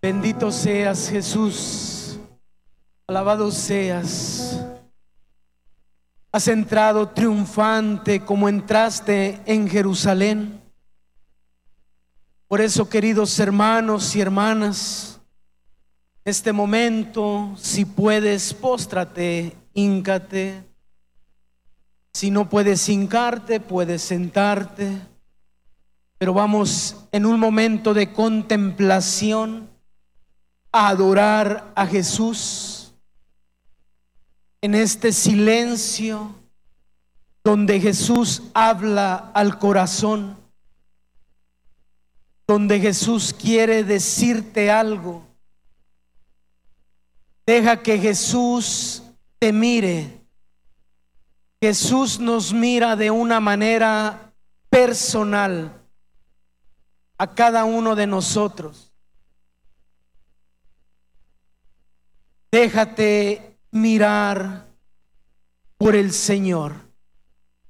Bendito seas, Jesús. Alabado seas. Has entrado triunfante como entraste en Jerusalén. Por eso, queridos hermanos y hermanas, en este momento, si puedes, póstrate, híncate. Si no puedes hincarte, puedes sentarte. Pero vamos en un momento de contemplación a adorar a Jesús en este silencio donde Jesús habla al corazón, donde Jesús quiere decirte algo. Deja que Jesús te mire. Jesús nos mira de una manera personal a cada uno de nosotros. Déjate mirar por el Señor.